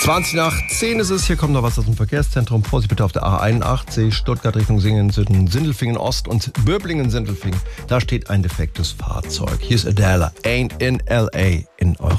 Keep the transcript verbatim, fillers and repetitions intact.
zwanzig nach zehn ist es. Hier kommt noch was aus dem Verkehrszentrum. Vorsicht bitte auf der A einundachtzig, Stuttgart Richtung Singen, Süden, Sindelfingen Ost und Böblingen-Sindelfingen. Da steht ein defektes Fahrzeug. Hier ist Adele, Ain't in L A in Europa.